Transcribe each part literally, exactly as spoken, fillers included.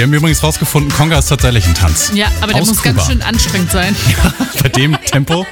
Wir haben übrigens rausgefunden, Conga ist tatsächlich ein Tanz. Ja, aber der Aus muss Kuba. ganz schön anstrengend sein. Ja, bei dem Tempo.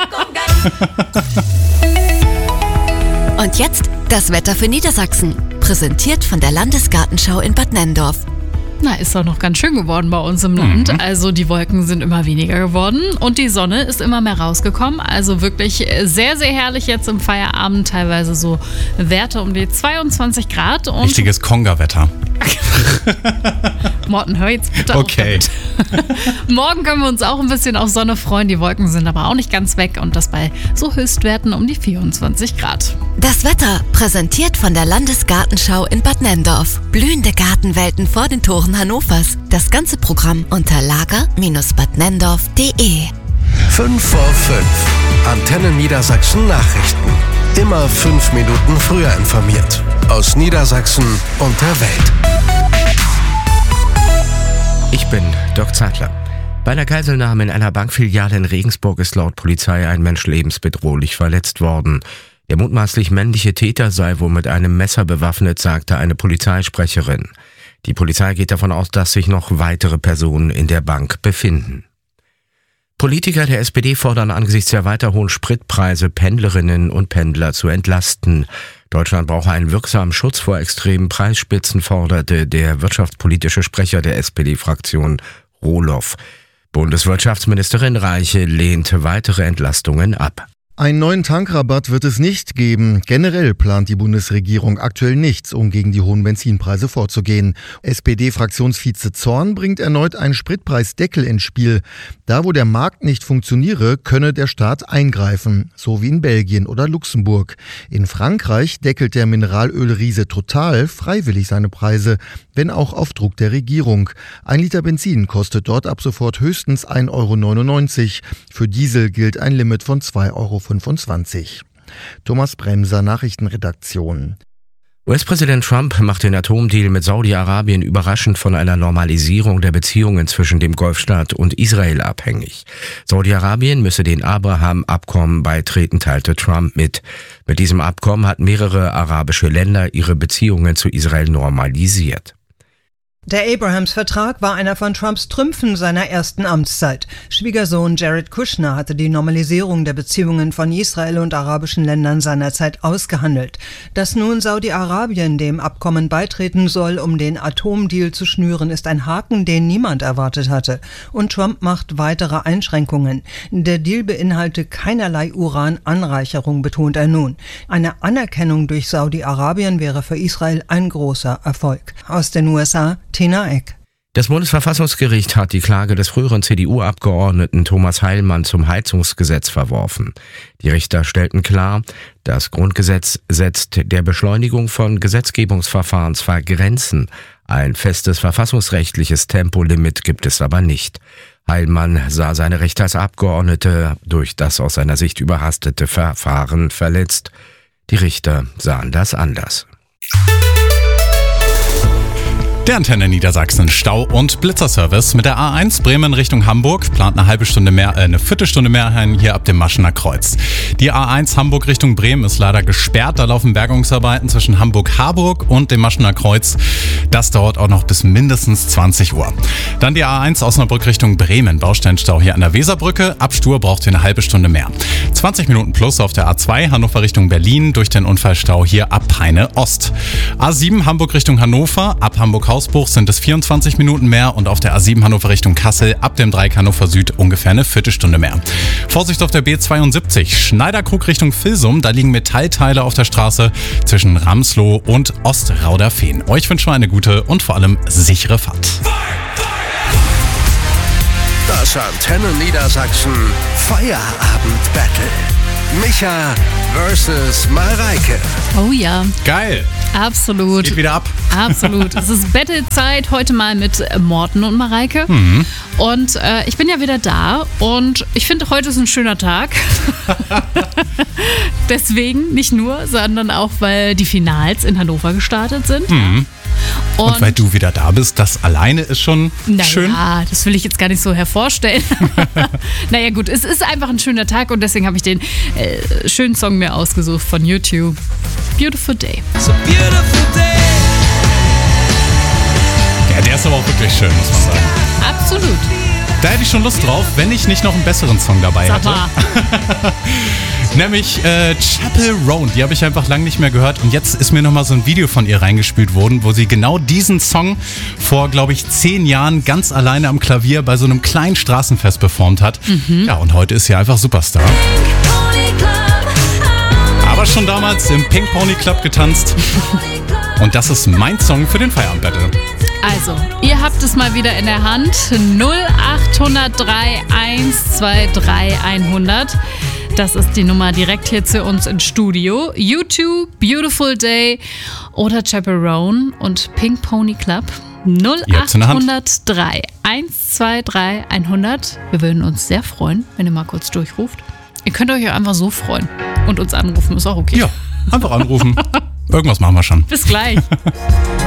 Und jetzt das Wetter für Niedersachsen. Präsentiert von der Landesgartenschau in Bad Nenndorf. Na, ist doch noch ganz schön geworden bei uns im Land. Mhm. Also die Wolken sind immer weniger geworden und die Sonne ist immer mehr rausgekommen. Also wirklich sehr, sehr herrlich jetzt im Feierabend. Teilweise so Werte um die zweiundzwanzig Grad. Und richtiges Conga-Wetter. Morten, hör jetzt bitte okay. auf damit. Morgen können wir uns auch ein bisschen auf Sonne freuen. Die Wolken sind aber auch nicht ganz weg und das bei so Höchstwerten um die vierundzwanzig Grad. Das Wetter präsentiert von der Landesgartenschau in Bad Nenndorf. Blühende Gartenwelten vor den Toren Hannovers. Das ganze Programm unter lager Bindestrich bad nenndorf punkt de. fünf vor fünf. Antenne Niedersachsen Nachrichten. Immer fünf Minuten früher informiert. Aus Niedersachsen und der Welt. Ich bin Dirk Zeitler. Bei einer Geiselnahme in einer Bankfiliale in Regensburg ist laut Polizei ein Mensch lebensbedrohlich verletzt worden. Der mutmaßlich männliche Täter sei wohl mit einem Messer bewaffnet, sagte eine Polizeisprecherin. Die Polizei geht davon aus, dass sich noch weitere Personen in der Bank befinden. Politiker der S P D fordern angesichts der weiter hohen Spritpreise Pendlerinnen und Pendler zu entlasten. Deutschland brauche einen wirksamen Schutz vor extremen Preisspitzen, forderte der wirtschaftspolitische Sprecher der S P D-Fraktion Rohloff. Bundeswirtschaftsministerin Reiche lehnte weitere Entlastungen ab. Einen neuen Tankrabatt wird es nicht geben. Generell plant die Bundesregierung aktuell nichts, um gegen die hohen Benzinpreise vorzugehen. S P D-Fraktionsvize Zorn bringt erneut einen Spritpreisdeckel ins Spiel. Da, wo der Markt nicht funktioniere, könne der Staat eingreifen, so wie in Belgien oder Luxemburg. In Frankreich deckelt der Mineralölriese Total freiwillig seine Preise, wenn auch auf Druck der Regierung. Ein Liter Benzin kostet dort ab sofort höchstens ein Euro neunundneunzig. Für Diesel gilt ein Limit von zwei Euro fünfundzwanzig. Thomas Bremser, Nachrichtenredaktion. U S-Präsident Trump macht den Atomdeal mit Saudi-Arabien überraschend von einer Normalisierung der Beziehungen zwischen dem Golfstaat und Israel abhängig. Saudi-Arabien müsse den Abraham-Abkommen beitreten, teilte Trump mit. Mit diesem Abkommen hat mehrere arabische Länder ihre Beziehungen zu Israel normalisiert. Der Abrahams-Vertrag war einer von Trumps Trümpfen seiner ersten Amtszeit. Schwiegersohn Jared Kushner hatte die Normalisierung der Beziehungen von Israel und arabischen Ländern seinerzeit ausgehandelt. Dass nun Saudi-Arabien dem Abkommen beitreten soll, um den Atomdeal zu schnüren, ist ein Haken, den niemand erwartet hatte. Und Trump macht weitere Einschränkungen. Der Deal beinhalte keinerlei Urananreicherung, betont er nun. Eine Anerkennung durch Saudi-Arabien wäre für Israel ein großer Erfolg. Aus den U S A, Tina Eck. Das Bundesverfassungsgericht hat die Klage des früheren C D U-Abgeordneten Thomas Heilmann zum Heizungsgesetz verworfen. Die Richter stellten klar, das Grundgesetz setzt der Beschleunigung von Gesetzgebungsverfahren zwar Grenzen, ein festes verfassungsrechtliches Tempolimit gibt es aber nicht. Heilmann sah seine Rechte als Abgeordnete durch das aus seiner Sicht überhastete Verfahren verletzt. Die Richter sahen das anders. Der Antenne Niedersachsen Stau- und Blitzerservice mit der A eins Bremen Richtung Hamburg plant eine halbe Stunde mehr, äh, eine Viertelstunde mehr ein hier ab dem Maschener Kreuz. Die A eins Hamburg Richtung Bremen ist leider gesperrt. Da laufen Bergungsarbeiten zwischen Hamburg-Harburg und dem Maschener Kreuz. Das dauert auch noch bis mindestens zwanzig Uhr. Dann die A eins Osnabrück Richtung Bremen. Bausteinstau hier an der Weserbrücke. Ab Stur braucht ihr eine halbe Stunde mehr. zwanzig Minuten plus auf der A zwei Hannover Richtung Berlin durch den Unfallstau hier ab Peine Ost. A sieben Hamburg Richtung Hannover. Ab Hamburg-Hausbruch sind es vierundzwanzig Minuten mehr und auf der A sieben Hannover Richtung Kassel ab dem Dreieck Hannover Süd ungefähr eine Viertelstunde mehr. Vorsicht auf der B zweiundsiebzig Schneiderkrug Richtung Vilsum, da liegen Metallteile auf der Straße zwischen Ramsloh und Ostrauderfehn. Euch wünschen wir eine gute und vor allem sichere Fahrt. Das Antenne Niedersachsen Feierabend-Battle. Micha versus Mareike. Oh ja. Geil. Absolut. Geht wieder ab. Absolut. Es ist Battle-Zeit, heute mal mit Morten und Mareike. Mhm. Und äh, ich bin ja wieder da und ich finde, heute ist ein schöner Tag. Deswegen nicht nur, sondern auch, weil die Finals in Hannover gestartet sind. Mhm. Und, und weil du wieder da bist, das alleine ist schon naja, schön. Ja, das will ich jetzt gar nicht so hervorstellen. Naja gut, es ist einfach ein schöner Tag und deswegen habe ich den äh, schönen Song mir ausgesucht von YouTube. Beautiful Day. Ja, der ist aber auch wirklich schön, muss man sagen. Absolut. Da hätte ich schon Lust drauf, wenn ich nicht noch einen besseren Song dabei Sag hätte. mal. Nämlich äh, Chappell Roan. Die habe ich einfach lange nicht mehr gehört. Und jetzt ist mir nochmal so ein Video von ihr reingespielt worden, wo sie genau diesen Song vor, glaube ich, zehn Jahren ganz alleine am Klavier bei so einem kleinen Straßenfest performt hat. Mhm. Ja, und heute ist sie einfach Superstar. Aber schon damals im Pink Pony Club getanzt. Und das ist mein Song für den Feierabend-Battle. Also, ihr habt es mal wieder in der Hand. null acht null drei eins zwei drei hundert. Das ist die Nummer direkt hier zu uns ins Studio. YouTube, Beautiful Day oder Chappell Roan und Pink Pony Club. null acht null drei eins zwei drei hundert. Wir würden uns sehr freuen, wenn ihr mal kurz durchruft. Ihr könnt euch ja einfach so freuen. Und uns anrufen, ist auch okay. Ja, einfach anrufen. Irgendwas machen wir schon. Bis gleich.